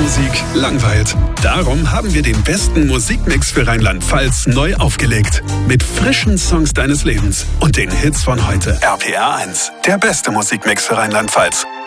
Musik langweilt. Darum haben wir den besten Musikmix für Rheinland-Pfalz neu aufgelegt. Mit frischen Songs deines Lebens und den Hits von heute. RPR 1, der beste Musikmix für Rheinland-Pfalz.